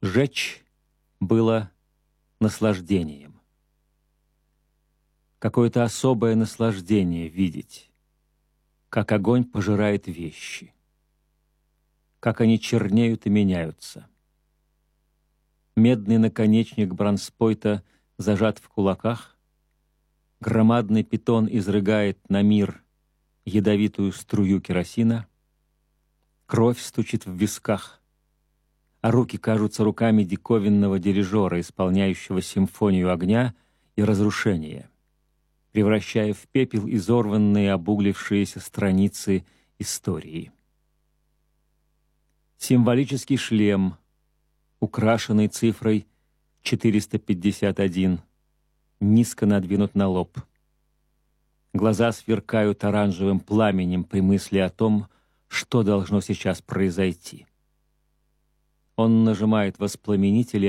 Жечь было наслаждением. Какое-то особое наслаждение видеть, как огонь пожирает вещи, как они чернеют и меняются. Медный наконечник бронспойта зажат в кулаках, громадный питон изрыгает на мир ядовитую струю керосина, кровь стучит в висках, а руки кажутся руками диковинного дирижера, исполняющего симфонию огня и разрушения, превращая в пепел изорванные обуглившиеся страницы истории. Символический шлем, украшенный цифрой 451, низко надвинут на лоб. Глаза сверкают оранжевым пламенем при мысли о том, что должно сейчас произойти. Он нажимает воспламенитель